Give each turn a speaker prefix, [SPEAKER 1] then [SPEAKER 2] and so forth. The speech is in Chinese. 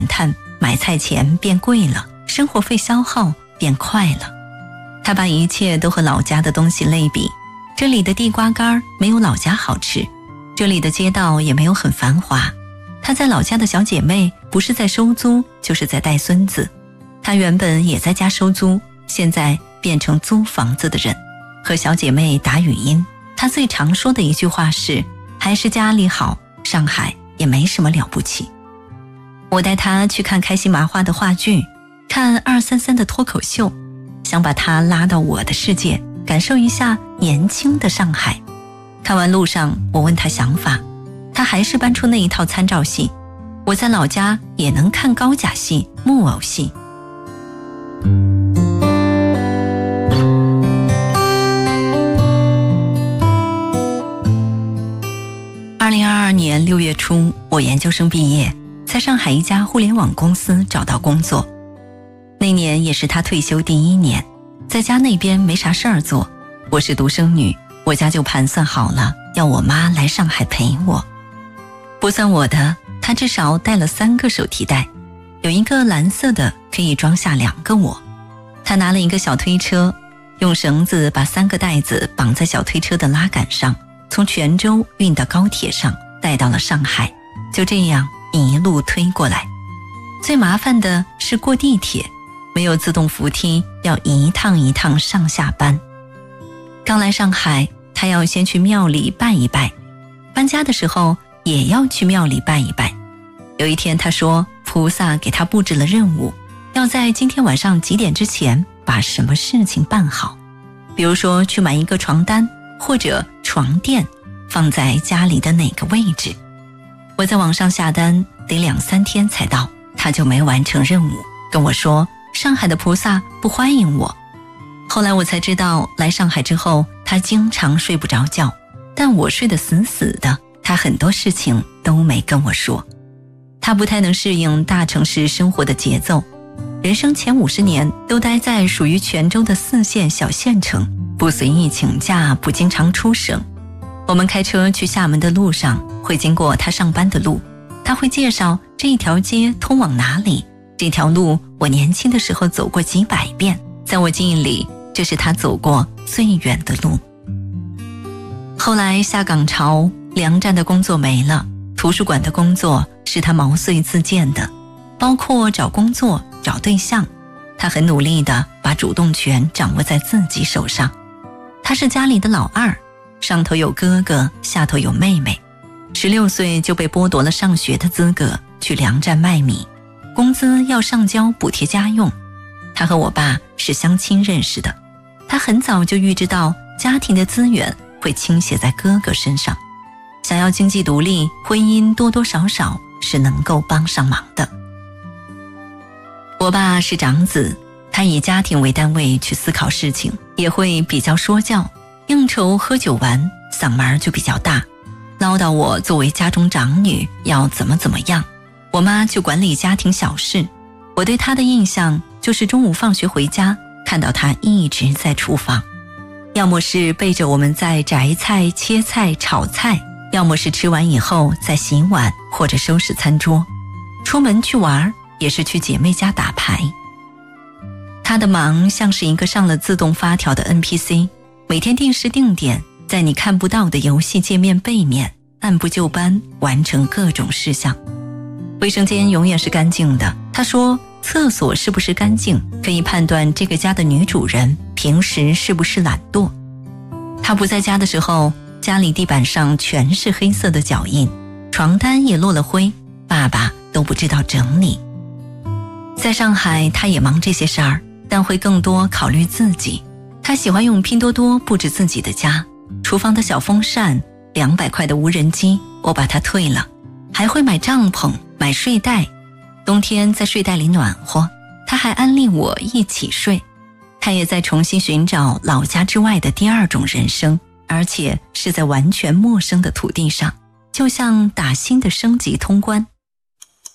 [SPEAKER 1] 叹买菜钱变贵了，生活费消耗变快了。他把一切都和老家的东西类比，这里的地瓜干没有老家好吃，这里的街道也没有很繁华。他在老家的小姐妹不是在收租就是在带孙子，他原本也在家收租，现在变成租房子的人。和小姐妹打语音，他最常说的一句话是，还是家里好，上海也没什么了不起。我带他去看开心麻花的话剧，看233的脱口秀，想把他拉到我的世界，感受一下年轻的上海。看完路上，我问他想法，他还是搬出那一套参照系，我在老家也能看高甲戏、木偶戏。2022年6月初，我研究生毕业，在上海一家互联网公司找到工作。那年也是他退休第1年，在家那边没啥事儿做，我是独生女，我家就盘算好了要我妈来上海陪我。不算我的，他至少带了3个手提袋，有一个蓝色的可以装下2个我。他拿了一个小推车，用绳子把3个袋子绑在小推车的拉杆上，从泉州运到高铁上，带到了上海，就这样一路推过来。最麻烦的是过地铁，没有自动扶梯，要一趟一趟上下班。刚来上海，他要先去庙里拜一拜，搬家的时候也要去庙里拜一拜。有一天他说，菩萨给他布置了任务，要在今天晚上几点之前把什么事情办好，比如说去买一个床单，或者床垫放在家里的哪个位置。我在网上下单得2-3天才到，他就没完成任务，跟我说上海的菩萨不欢迎我。后来我才知道，来上海之后他经常睡不着觉，但我睡得死死的，他很多事情都没跟我说。他不太能适应大城市生活的节奏，人生前50年都待在属于泉州的4线小县城，不随意请假，不经常出省。我们开车去厦门的路上会经过他上班的路，他会介绍这一条街通往哪里，这条路我年轻的时候走过几百遍，在我记忆里这是他走过最远的路。后来下岗潮，粮站的工作没了，图书馆的工作是他毛遂自荐的，包括找工作、找对象，他很努力地把主动权掌握在自己手上。他是家里的老二，上头有哥哥，下头有妹妹。16岁就被剥夺了上学的资格，去粮站卖米，工资要上交补贴家用。他和我爸是相亲认识的，他很早就预知到家庭的资源会倾斜在哥哥身上，想要经济独立，婚姻多多少少是能够帮上忙的。我爸是长子，他以家庭为单位去思考事情，也会比较说教，应酬喝酒玩，嗓门就比较大，唠叨我作为家中长女要怎么样。我妈就管理家庭小事，我对她的印象就是中午放学回家，看到她一直在厨房，要么是背着我们在摘菜、切菜、炒菜，要么是吃完以后在洗碗或者收拾餐桌。出门去玩也是去姐妹家打牌。她的忙像是一个上了自动发条的 NPC， 每天定时定点，在你看不到的游戏界面背面按部就班完成各种事项。卫生间永远是干净的，她说厕所是不是干净可以判断这个家的女主人平时是不是懒惰。她不在家的时候，家里地板上全是黑色的脚印，床单也落了灰，爸爸都不知道整理。在上海她也忙这些事儿，但会更多考虑自己。她喜欢用拼多多布置自己的家，厨房的小风扇，200块的无人机我把它退了，还会买帐篷、买睡袋，冬天在睡袋里暖和。她还安利我一起睡。她也在重新寻找老家之外的第2种人生，而且是在完全陌生的土地上，就像打新的升级通关。